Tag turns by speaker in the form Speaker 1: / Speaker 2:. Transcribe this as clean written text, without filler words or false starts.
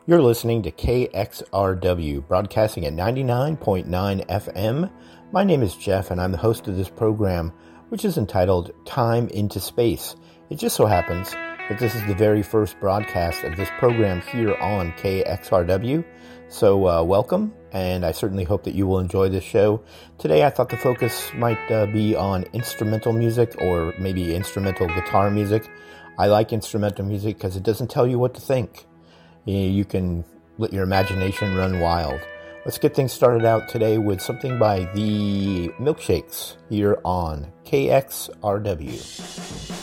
Speaker 1: You're listening to KXRW, broadcasting at 99.9 FM. My name is Jeff, and I'm the host of this program, which is entitled Time into Space. It just so happens that this is the very first broadcast of this program here on KXRW. So welcome, and I certainly hope that you will enjoy this show. Today I thought the focus might be on instrumental music, or maybe instrumental guitar music. I like instrumental music because it doesn't tell you what to think. You can let your imagination run wild. Let's get things started out today with something by the Milkshakes here on KXRW.